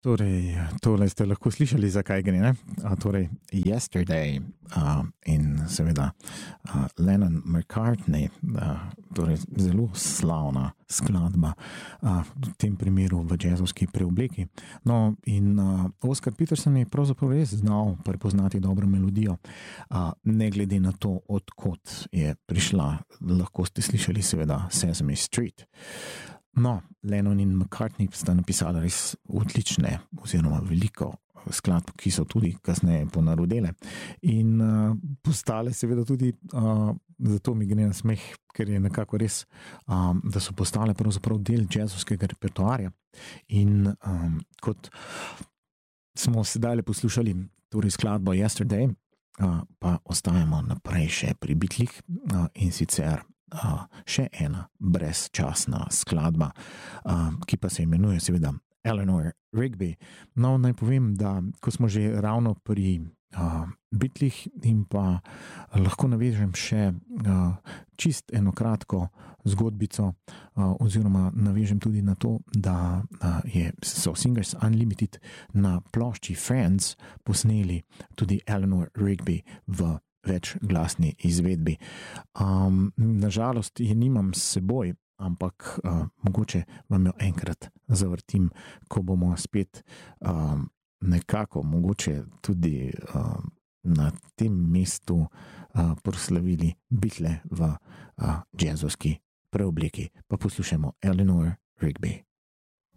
Torej, tole ste lahko slišali, zakaj gre, ne? Torej, Yesterday in seveda Lennon McCartney, torej zelo slavna skladba, v tem primeru v jazzovski preobleki. No, in Oscar Peterson je pravzaprav res znal prepoznati dobro melodijo, ne glede na to, odkot je prišla. Lahko ste slišali seveda Sesame Street. No, Lennon in McCartney sta napisala res odlične oziroma veliko skladb, ki so tudi kasneje ponarodele in postale seveda tudi, zato mi gre na smeh, ker je nekako res, da so postale pravzaprav del jazzovskega repertoarja in kot smo sedaj poslušali torej skladbo Yesterday, pa ostajamo naprej še pri Beatlih in sicer še ena brezčasna skladba, ki pa se imenuje seveda Eleanor Rigby. No, naj povem, da ko smo že ravno pri Beatlih in pa lahko navežem še čist eno kratko zgodbico oziroma navežem tudi na to, da so Singers Unlimited na plošči Friends posneli tudi Eleanor Rigby v večglasni izvedbi. Nažalost je nimam s seboj, ampak mogoče vam jo enkrat zavrtim, ko bomo spet nekako mogoče tudi na tem mestu proslavili Beatle v jazzovski preobleki. Pa poslušamo Eleanor Rigby.